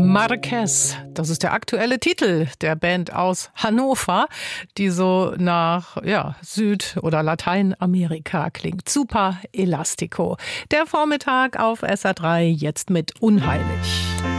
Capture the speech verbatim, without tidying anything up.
Marquez, das ist der aktuelle Titel der Band aus Hannover, die so nach ja, Süd- oder Lateinamerika klingt. Super Elastico. Der Vormittag auf S R drei, jetzt mit Unheilig.